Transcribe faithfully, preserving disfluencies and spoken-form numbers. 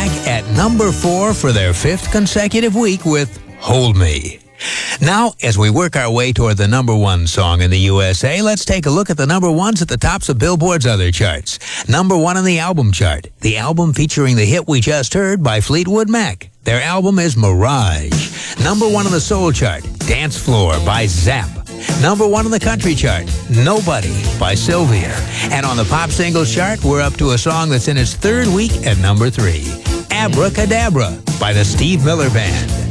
back at number four for their fifth consecutive week with Hold Me. Now, as we work our way toward the number one song in the U S A, let's take a look at the number ones at the tops of Billboard's other charts. Number one on the album chart, the album featuring the hit we just heard by Fleetwood Mac. Their album is Mirage. Number one on the soul chart, Dance Floor by Zapp. Number one on the country chart, Nobody by Sylvia. And on the pop singles chart, we're up to a song that's in its third week at number three, Abracadabra by the Steve Miller Band.